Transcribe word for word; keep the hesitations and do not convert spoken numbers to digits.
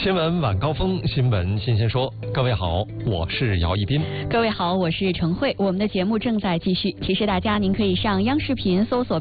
新闻晚高峰，新闻新鲜说。各位好，我是姚一斌。 各位好，我是程慧。我们的节目正在继续，提示大家，您可以上央视频搜索